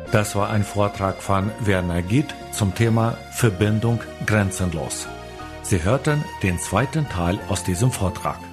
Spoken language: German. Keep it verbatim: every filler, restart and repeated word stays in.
Das war ein Vortrag von Werner Gitt zum Thema Verbindung grenzenlos. Sie hörten den zweiten Teil aus diesem Vortrag.